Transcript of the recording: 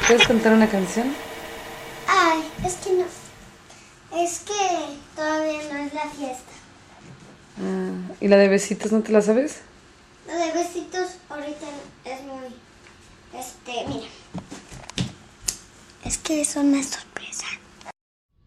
¿Puedes cantar una canción? Ay, es que no. Es que todavía no es la fiesta. ¿Y la de besitos no te la sabes? Lo de besitos ahorita es muy... Mira. Es que son más...